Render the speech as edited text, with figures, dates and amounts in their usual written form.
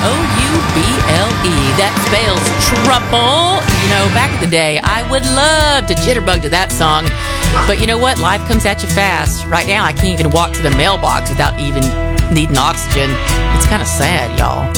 Trouble. That spells trouble. You know, back in the day, I would love to jitterbug to that song. But you know what? Life comes at you fast. Right now, I can't even walk to the mailbox without even needing oxygen. It's kind of sad, y'all.